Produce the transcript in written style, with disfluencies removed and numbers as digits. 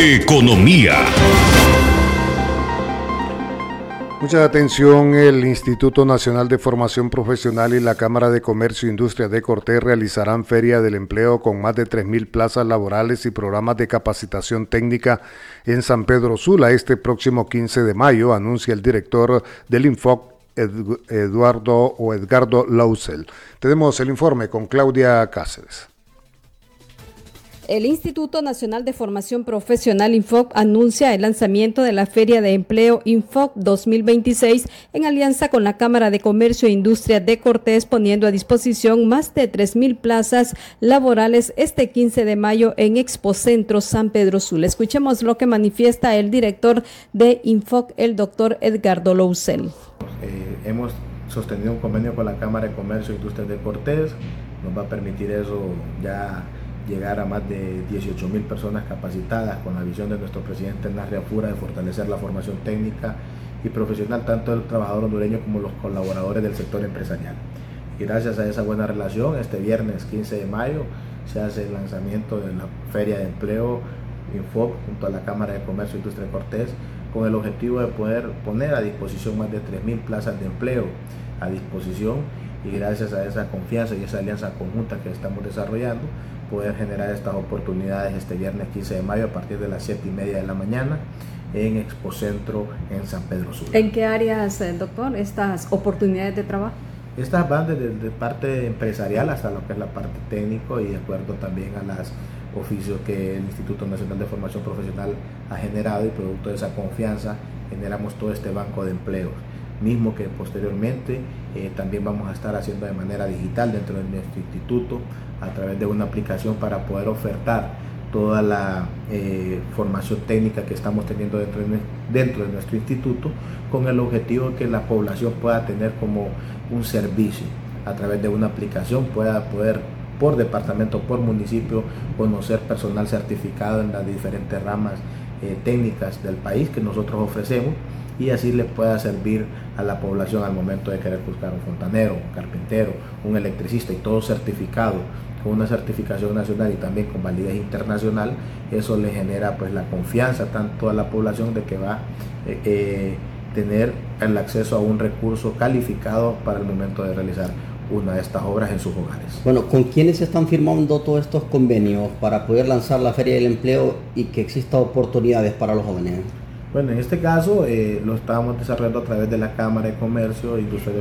Economía. Mucha atención, el Instituto Nacional de Formación Profesional y la Cámara de Comercio e Industria de Cortés realizarán Feria del Empleo con más de 3.000 plazas laborales y programas de capacitación técnica en San Pedro Sula este próximo 15 de mayo, anuncia el director del INFOC, Edgardo Lausel. Tenemos el informe con Claudia Cáceres. El Instituto Nacional de Formación Profesional INFOC anuncia el lanzamiento de la Feria de Empleo INFOC 2026 en alianza con la Cámara de Comercio e Industria de Cortés, poniendo a disposición más de 3.000 plazas laborales este 15 de mayo en Expocentro San Pedro Sula. Escuchemos lo que manifiesta el director de INFOC, el doctor Edgardo Lausel. Hemos sostenido un convenio con la Cámara de Comercio e Industria de Cortés, nos va a permitir eso ya llegar a más de 18.000 personas capacitadas con la visión de nuestro presidente Narri Afura de fortalecer la formación técnica y profesional tanto del trabajador hondureño como los colaboradores del sector empresarial. Y gracias a esa buena relación, este viernes 15 de mayo se hace el lanzamiento de la Feria de Empleo INFOC junto a la Cámara de Comercio e Industria de Cortés, con el objetivo de poder poner a disposición más de 3.000 plazas de empleo a disposición, y gracias a esa confianza y esa alianza conjunta que estamos desarrollando, poder generar estas oportunidades este viernes 15 de mayo a partir de las 7:30 de la mañana en Expocentro en San Pedro Sula. ¿En qué áreas, doctor, estas oportunidades de trabajo? Estas van desde parte empresarial hasta lo que es la parte técnico, y de acuerdo también a los oficios que el Instituto Nacional de Formación Profesional ha generado, y producto de esa confianza generamos todo este banco de empleos, mismo que posteriormente también vamos a estar haciendo de manera digital dentro de nuestro instituto a través de una aplicación para poder ofertar toda la formación técnica que estamos teniendo dentro de nuestro instituto, con el objetivo de que la población pueda tener como un servicio a través de una aplicación, pueda poder por departamento, por municipio, conocer personal certificado en las diferentes ramas técnicas del país que nosotros ofrecemos, y así le pueda servir a la población al momento de querer buscar un fontanero, un carpintero, un electricista, y todo certificado con una certificación nacional y también con validez internacional. Eso le genera pues la confianza tanto a la población de que va a tener el acceso a un recurso calificado para el momento de realizar una de estas obras en sus hogares. Bueno, ¿con quiénes se están firmando todos estos convenios para poder lanzar la Feria del Empleo y que exista oportunidades para los jóvenes? Bueno, en este caso lo estábamos desarrollando a través de la Cámara de Comercio e Industria